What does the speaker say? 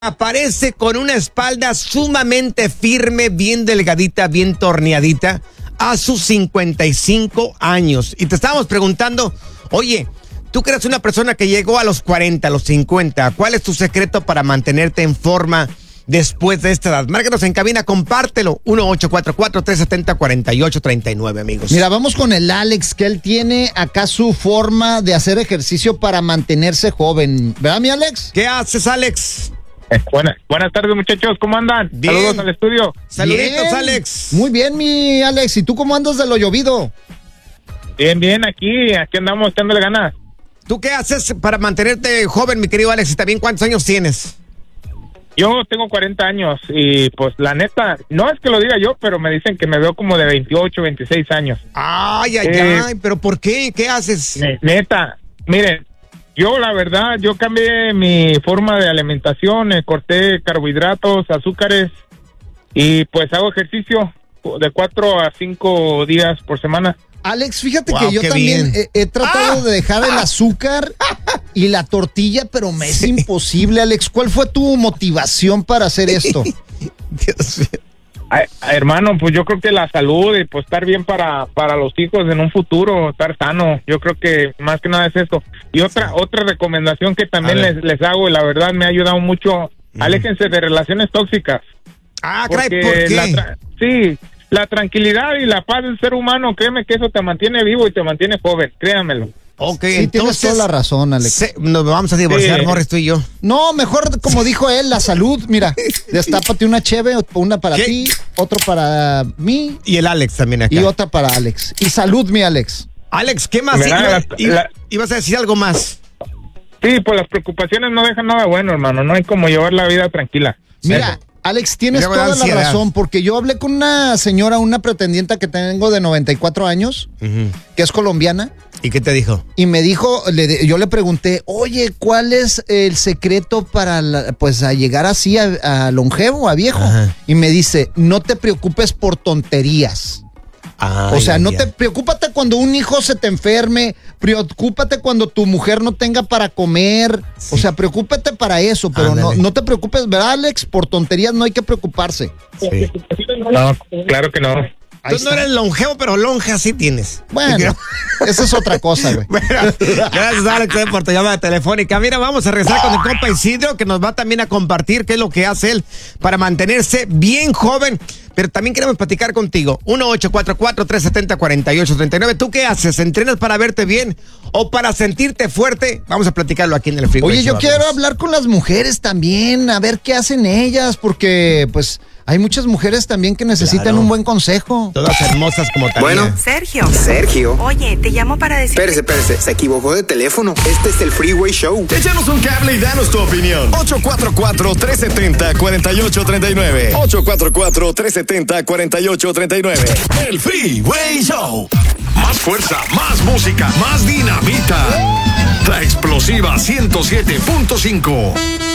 Aparece con una espalda sumamente firme, bien delgadita, bien torneadita, a sus 55 años. Y te estábamos preguntando, oye, tú que eres una persona que llegó a los 40, a los 50, ¿cuál es tu secreto para mantenerte en forma después de esta edad? Márcanos en cabina, compártelo. 1-844-370-4839, amigos. Mira, vamos con el Alex, que él tiene acá su forma de hacer ejercicio para mantenerse joven. ¿Verdad, mi Alex? ¿Qué haces, Alex? Buenas tardes, muchachos, ¿cómo andan? Bien. Saludos al estudio. Saluditos, Bien. Alex. Muy bien, mi Alex. ¿Y tú cómo andas de lo llovido? Bien, aquí andamos echándole ganas. ¿Tú qué haces para mantenerte joven, mi querido Alex? Y también, ¿cuántos años tienes? Yo tengo 40 años y pues la neta, no es que lo diga yo, pero me dicen que me veo como de 28, 26 años. Ay, ¿pero por qué? ¿Qué haces? Neta, miren, yo la verdad, yo cambié mi forma de alimentación, corté carbohidratos, azúcares y pues hago ejercicio de 4 a 5 días por semana. Alex, fíjate Wow, que yo qué también bien. he tratado de dejar el azúcar y la tortilla, pero me es imposible, Alex. ¿Cuál fue tu motivación para hacer esto? Dios mío. Ay, hermano, pues yo creo que la salud y pues estar bien para los hijos en un futuro, estar sano, yo creo que más que nada es eso. Y otra recomendación que también les hago, y la verdad me ha ayudado mucho, aléjense de relaciones tóxicas. Ah, caray, Porque ¿por qué? la tranquilidad y la paz del ser humano, créeme que eso te mantiene vivo y te mantiene joven, créanmelo. Ok, Sí, tienes toda la razón, Alex. Nos vamos a divorciar, Sí. Morris, tú y yo. No, mejor, como dijo él, la salud. Mira, destápate una cheve, una para ¿Qué? ti, otro para mí Y el Alex también acá. y otra para Alex. Y salud, mi Alex. Alex, ¿qué más? Verá, Ibas a decir algo más. Sí, pues las preocupaciones no dejan nada bueno, hermano, no hay como llevar la vida tranquila. Mira, Alex, tienes Luego da toda la ansiedad. razón, porque yo hablé con una señora, una pretendienta que tengo de 94 años, que es colombiana, ¿Y qué te dijo? y me dijo, yo le pregunté, oye, ¿cuál es el secreto para, pues, a llegar así a longevo, a viejo? Ajá. Y me dice, no te preocupes por tonterías. Ay, O sea, no ay, te ay. preocúpate cuando un hijo se te enferme, preocúpate cuando tu mujer no tenga para comer, o sea, preocúpate para eso, pero Ándale. no te preocupes, ¿verdad, Alex? Por tonterías no hay que preocuparse. Sí. No, claro que no. Ahí Tú no está. eres longevo, pero lonja sí tienes. Bueno, esa es otra cosa, güey. Bueno, gracias, Alex, por tu llamada telefónica. Mira, vamos a regresar con el compa Isidro, que nos va también a compartir qué es lo que hace él para mantenerse bien joven. Pero también queremos platicar contigo. 1-844-370-4839. ¿Tú qué haces? ¿Entrenas para verte bien o para sentirte fuerte? Vamos a platicarlo aquí en el Freeway Oye, yo Show, quiero amigos. hablar con las mujeres también, a ver qué hacen ellas, porque pues hay muchas mujeres también que necesitan Claro. un buen consejo. Todas hermosas como Tania. Bueno. Sergio. Oye, te llamo para decir... Espérese, se equivocó de teléfono. Este es el Freeway Show. Échanos un cable y danos tu opinión. 844-370-4839. 844-370-4839. El Freeway Show. Más fuerza, más música, más dinamita. La explosiva 107.5.